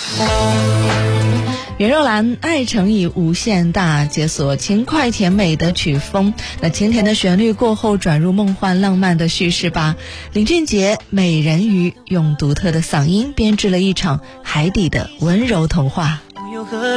袁若兰爱乘以无限大，解锁轻快甜美的曲风，那甜甜的旋律过后转入梦幻浪漫的叙事吧。林俊杰美人鱼用独特的嗓音编织了一场海底的温柔童话。 又何